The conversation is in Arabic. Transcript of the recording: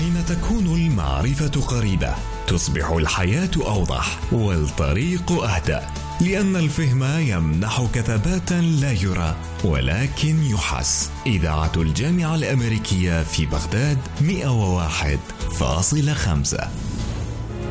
حين تكون المعرفة قريبة تصبح الحياة أوضح والطريق أهدأ، لأن الفهم يمنحك ثباتا لا يرى ولكن يحس. إذاعة الجامعة الأمريكية في بغداد 101.5.